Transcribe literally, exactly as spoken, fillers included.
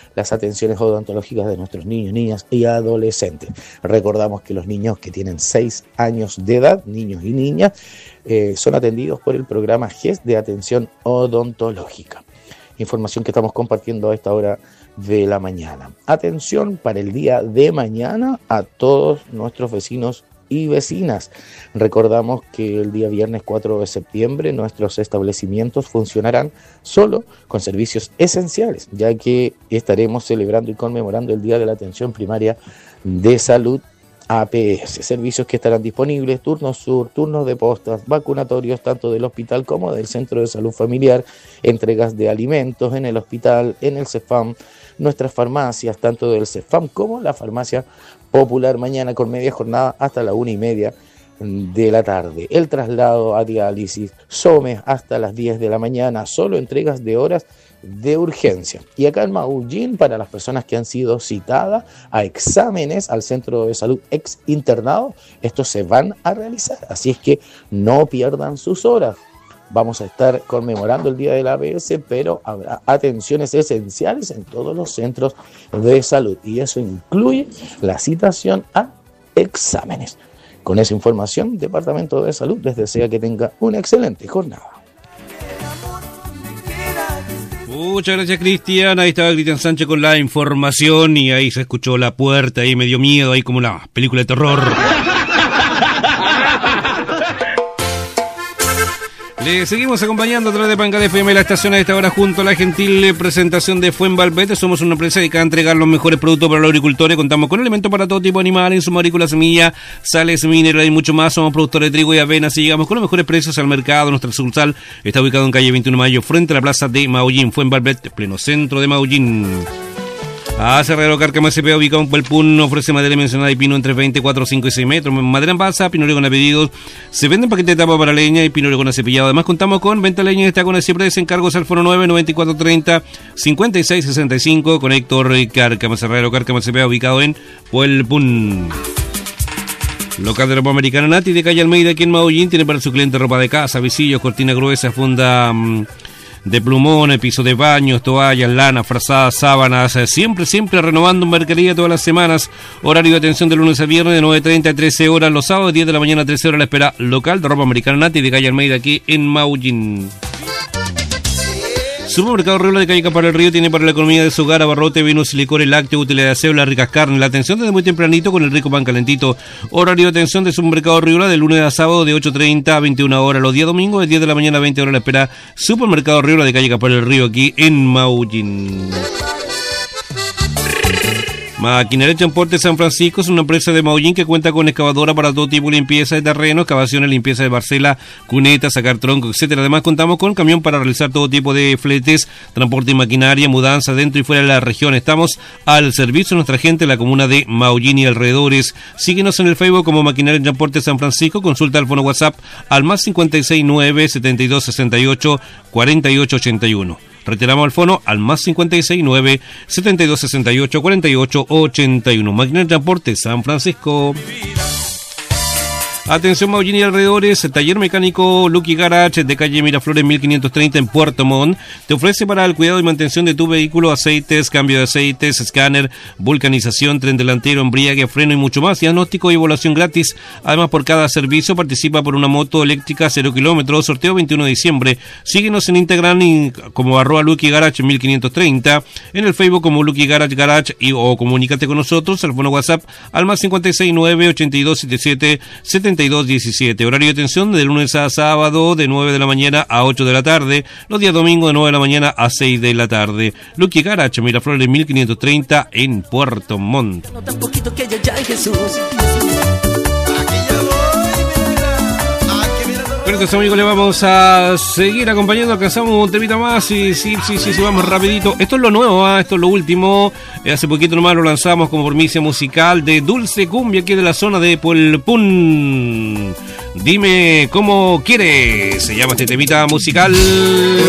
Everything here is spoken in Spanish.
las atenciones odontológicas de nuestros niños, niñas y adolescentes. Recordamos que los niños que tienen seis años de edad, niños y niñas, eh, son atendidos por el programa G E S de atención odontológica. Información que estamos compartiendo a esta hora de la mañana. Atención para el día de mañana a todos nuestros vecinos y vecinas. Recordamos que el día viernes cuatro de septiembre nuestros establecimientos funcionarán solo con servicios esenciales, ya que estaremos celebrando y conmemorando el Día de la Atención Primaria de Salud, A P S, servicios que estarán disponibles, turnos sur, turnos de postas, vacunatorios tanto del hospital como del Centro de Salud Familiar, entregas de alimentos en el hospital, en el CEFAM, nuestras farmacias, tanto del CEFAM como la farmacia popular, mañana con media jornada hasta la una y media de la tarde. El traslado a diálisis, SOMES hasta las diez de la mañana, solo entregas de horas de urgencia. Y acá en Maullín, para las personas que han sido citadas a exámenes al centro de salud ex internado, estos se van a realizar, así es que no pierdan sus horas. Vamos a estar conmemorando el Día del A P S, pero habrá atenciones esenciales en todos los centros de salud y eso incluye la citación a exámenes. Con esa información, Departamento de Salud les desea que tenga una excelente jornada. Muchas gracias, Cristian. Ahí estaba Cristian Sánchez con la información y ahí se escuchó la puerta y me dio miedo, ahí como la película de terror. Le seguimos acompañando a través de Pangal F M, la estación a esta hora, junto a la gentil presentación de Fuenvalvete. Somos una empresa dedicada a entregar los mejores productos para los agricultores. Contamos con elementos para todo tipo de animales, insumos agrícolas, semilla, sales, minerales y mucho más. Somos productores de trigo y avena, así llegamos con los mejores precios al mercado. Nuestra sucursal está ubicado en calle veintiuno de mayo, frente a la plaza de Maullín, Fuenvalvete, pleno centro de Maullín. A Cerrero Cárcamo S P, ubicado en Puelpún, ofrece madera mencionada y pino entre veinte, cuatro, cinco y seis metros. Madera en balsa, pino oregón a pedidos. Se venden paquetes de tapa para leña y pino oregón acepillado. Además, contamos con venta leña y estacones siempre desencargos al foro nueve, noventa y cuatro, treinta, cincuenta y seis, sesenta y cinco con Héctor Cárcamo. Cerrero Cárcamo S P, ubicado en Puelpún. Local de ropa americana Nati de calle Almeida, aquí en Maullín. Tiene para su cliente ropa de casa, visillos, cortina gruesa, funda Mmm, de plumón, piso de baños, toallas, lana, frazadas, sábanas, siempre, siempre renovando mercadería todas las semanas. Horario de atención de lunes a viernes de nueve treinta a trece horas, los sábados diez de la mañana a trece horas. La espera local de ropa americana Nati de calle Almeida, aquí en Maullín. Supermercado Riola de calle Capar del Río tiene para la economía de su hogar abarrote, vinos y licores, lácteos, útiles de aseo, las ricas carnes. La atención desde muy tempranito con el rico pan calentito. Horario de atención de Supermercado Riola de lunes a sábado de ocho treinta a veintiuna horas. Los días domingos de diez de la mañana a veinte horas. La espera Supermercado Riola de calle Capar del Río, aquí en Maullín. Maquinaria Transporte San Francisco es una empresa de Maullín que cuenta con excavadora para todo tipo de limpieza de terreno, excavaciones, limpieza de parcela, cuneta, sacar tronco, etcétera. Además contamos con camión para realizar todo tipo de fletes, transporte y maquinaria, mudanza dentro y fuera de la región. Estamos al servicio de nuestra gente en la comuna de Maullín y alrededores. Síguenos en el Facebook como Maquinaria Transporte San Francisco. Consulta el fono WhatsApp al más cincuenta y seis nueve, setenta y dos sesenta y ocho, cuarenta y ocho ochenta y uno. Retiramos el fono al más cincuenta y seis nueve, setenta y dos sesenta y ocho, cuarenta y ocho ochenta y uno. Máquina de Transporte San Francisco. Atención Maullín y alrededores, el taller mecánico Lucky Garage de calle Miraflores mil quinientos treinta en Puerto Montt te ofrece para el cuidado y mantención de tu vehículo aceites, cambio de aceites, escáner, vulcanización, tren delantero, embriague, freno y mucho más. Diagnóstico y evaluación gratis. Además, por cada servicio participa por una moto eléctrica cero kilómetros, sorteo veintiuno de diciembre. Síguenos en Instagram y como arroba Lucky Garage mil quinientos treinta, en el Facebook como Lucky Garage Garage y, o comunícate con nosotros al fono WhatsApp al más cincuenta y seis nueve, ochenta y dos setenta y siete, setenta y dos diecisiete. Horario de atención de lunes a sábado de nueve de la mañana a ocho de la tarde. Los días domingos de nueve de la mañana a seis de la tarde. Lucky Garage, Miraflores mil quinientos treinta en Puerto Montt. No tan poquito que ya en Jesús. Entonces, amigos, le vamos a seguir acompañando. Alcanzamos un temita más y sí, sí, sí, sí, vamos rapidito. Esto es lo nuevo, ¿eh? Esto es lo último. Eh, hace poquito nomás lo lanzamos como primicia musical de Dulce Cumbia, aquí de la zona de Puelpún. Dime cómo quieres, se llama este temita musical.